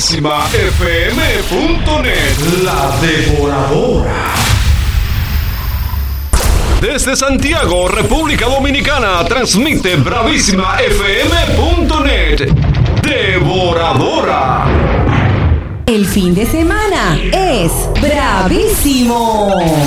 bravísimafm.net. La Devoradora. Desde Santiago, República Dominicana, transmite bravísimafm.net. Devoradora. El fin de semana es bravísimo.